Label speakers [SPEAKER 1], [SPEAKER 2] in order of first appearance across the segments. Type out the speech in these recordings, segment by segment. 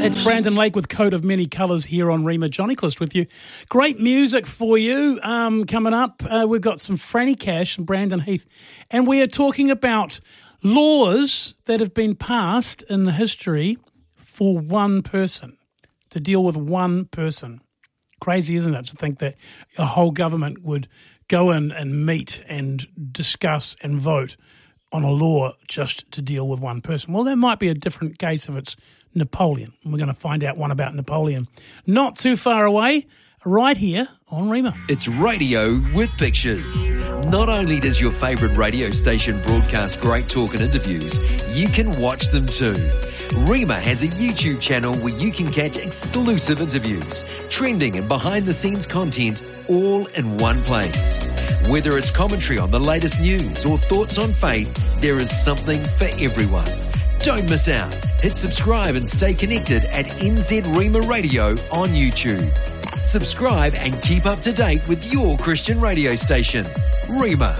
[SPEAKER 1] It's Brandon Lake with Coat of Many Colours here on Rima. Johnny Clist with you. Great music for you coming up. We've got some Franny Cash and Brandon Heath, and we are talking about laws that have been passed in the history for one person, to deal with one person. Crazy, isn't it, to think that a whole government would go in and meet and discuss and vote on a law just to deal with one person. Well, that might be a different case if it's Napoleon. And we're going to find out one about Napoleon not too far away, right here on Rima.
[SPEAKER 2] It's radio with pictures. Not only does your favourite radio station broadcast great talk and interviews, you can watch them too. Rima has a YouTube channel where you can catch exclusive interviews, trending and behind-the-scenes content all in one place. Whether it's commentary on the latest news or thoughts on faith, there is something for everyone. Don't miss out. Hit subscribe and stay connected at NZ Rima Radio on YouTube. Subscribe and keep up to date with your Christian radio station. Rima.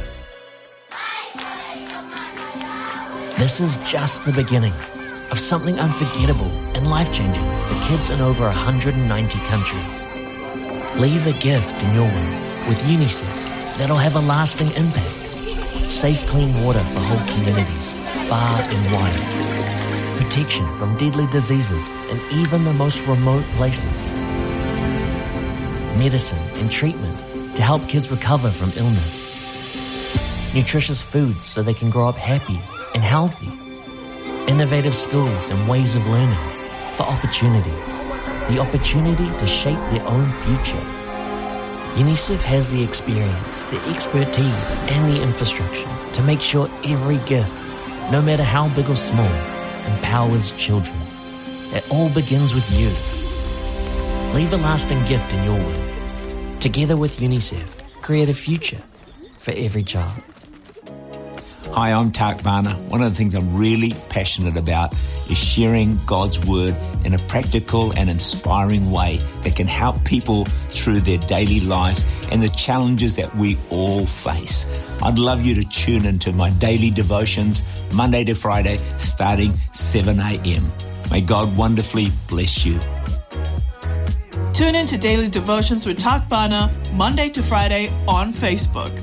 [SPEAKER 3] This is just the beginning of something unforgettable and life-changing for kids in over 190 countries. Leave a gift in your will with UNICEF that'll have a lasting impact. Safe, clean water for whole communities, far and wide. Protection from deadly diseases in even the most remote places. Medicine and treatment to help kids recover from illness. Nutritious foods so they can grow up happy and healthy. Innovative schools and ways of learning for opportunity. The opportunity to shape their own future. UNICEF has the experience, the expertise, and the infrastructure to make sure every gift, no matter how big or small, empowers children. It all begins with you. Leave a lasting gift in your will. Together with UNICEF, create a future for every child.
[SPEAKER 4] Hi, I'm Tak Bana. One of the things I'm really passionate about is sharing God's Word in a practical and inspiring way that can help people through their daily lives and the challenges that we all face. I'd love you to tune into my daily devotions, Monday to Friday, starting 7 a.m. May God wonderfully bless you.
[SPEAKER 5] Tune in to Daily Devotions with Tak Bana, Monday to Friday on Facebook.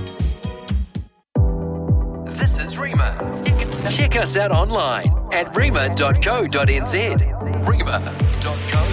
[SPEAKER 2] This is Rima. Check us out online at rima.co.nz. Rima.co.nz.